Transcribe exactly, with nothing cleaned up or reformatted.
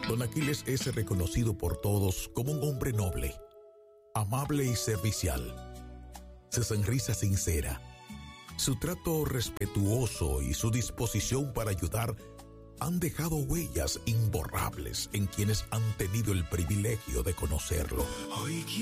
Don Aquiles es reconocido por todos como un hombre noble, amable y servicial. Su sonrisa sincera, su trato respetuoso y su disposición para ayudar han dejado huellas imborrables en quienes han tenido el privilegio de conocerlo.